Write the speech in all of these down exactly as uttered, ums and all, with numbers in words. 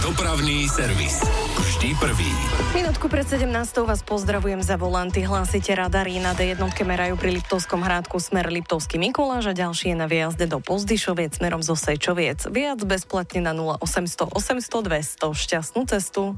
Dopravný servis. Vždy prvý. Minútku pred sedemnástou vás pozdravujem za volanty. Hlásite radary na dé jedna merajú pri Liptovskom Hrádku smer Liptovský Mikuláš a ďalšie na výjazde do Pozdyšoviec smerom zo Sejčoviec. Viac bezplatne na nula osemsto osemsto dvesto. Šťastnú cestu.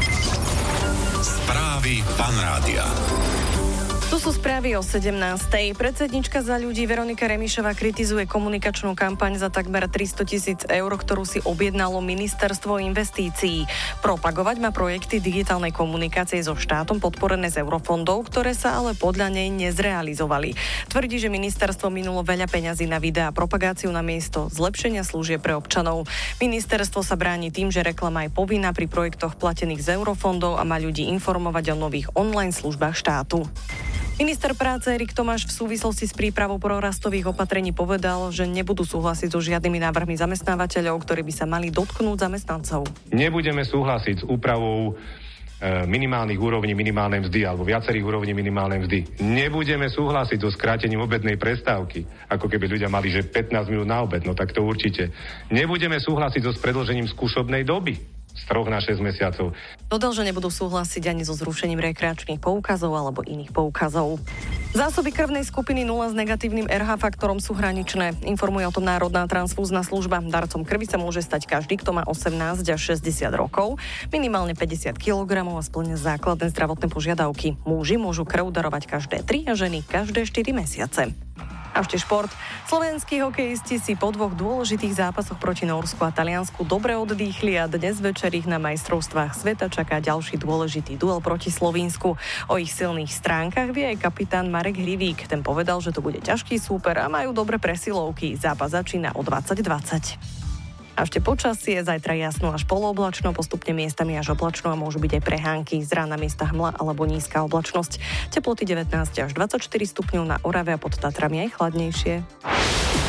Správy Fan Rádia. Tu sú správy o sedemnástej. Predsednička Za ľudí Veronika Remišová kritizuje komunikačnú kampaň za takmer tristotisíc eur, ktorú si objednalo Ministerstvo investícií. Propagovať má projekty digitálnej komunikácie so štátom podporené z eurofondov, ktoré sa ale podľa nej nezrealizovali. Tvrdí, že ministerstvo minulo veľa peňazí na videá a propagáciu namiesto zlepšenia služieb pre občanov. Ministerstvo sa bráni tým, že reklama je povinná pri projektoch platených z eurofondov a má ľudí informovať o nových online službách štátu. Minister práce Erik Tomáš v súvislosti s prípravou prorastových opatrení povedal, že nebudú súhlasiť so žiadnymi návrhmi zamestnávateľov, ktorí by sa mali dotknúť zamestnancov. Nebudeme súhlasiť s úpravou minimálnych úrovní minimálnej mzdy alebo viacerých úrovní minimálnej mzdy. Nebudeme súhlasiť so skrátením obednej prestávky, ako keby ľudia mali, že pätnásť minút na obed, no tak to určite. Nebudeme súhlasiť so predĺžením skúšobnej doby z troch na šesť mesiacov. Dodal, že nebudú súhlasiť ani so zrušením rekreačných poukazov alebo iných poukazov. Zásoby krvnej skupiny nula s negatívnym er há faktorom sú hraničné. Informuje o tom Národná transfúzna služba. Darcom krvi sa môže stať každý, kto má osemnásť až šesťdesiat rokov, minimálne päťdesiat kilogramov a spĺňa základné zdravotné požiadavky. Muži môžu krv darovať každé tri a ženy každé štyri mesiace. A ešte šport. Slovenskí hokejisti si po dvoch dôležitých zápasoch proti Nórsku a Taliansku dobre oddýchli a dnes večer ich na majstrovstvách sveta čaká ďalší dôležitý duel proti Slovínsku. O ich silných stránkach vie aj kapitán Marek Hrivík. Ten povedal, že to bude ťažký súper a majú dobre presilovky. Zápas začína o dvadsať dvadsať. A ešte počasie, zajtra jasno až polooblačno, postupne miestami až oblačno a môžu byť aj prehánky. Z rána miesta hmla alebo nízka oblačnosť. Teploty devätnásť až dvadsaťštyri stupňov na Orave a pod Tatrami aj chladnejšie.